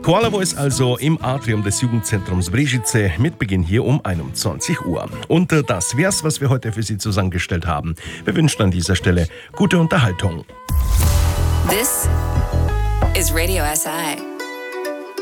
Koala Voice also im Atrium des Jugendzentrums Brežice mit Beginn hier um 21 Uhr. Und das wär's, was wir heute für Sie zusammengestellt haben. Wir wünschen an dieser Stelle gute Unterhaltung. This is Radio SI.